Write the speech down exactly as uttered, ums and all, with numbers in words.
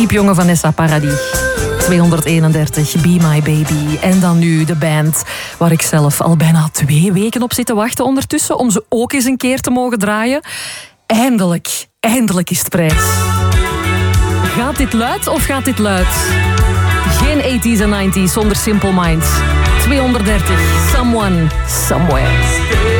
Piepjonge Vanessa Paradis. tweehonderdeenendertig, Be My Baby. En dan nu de band waar ik zelf al bijna twee weken op zit te wachten ondertussen om ze ook eens een keer te mogen draaien. Eindelijk, eindelijk is het prijs. Gaat dit luid of gaat dit luid? Geen eighties en nineties zonder Simple Minds. tweehonderddertig, Someone, Somewhere.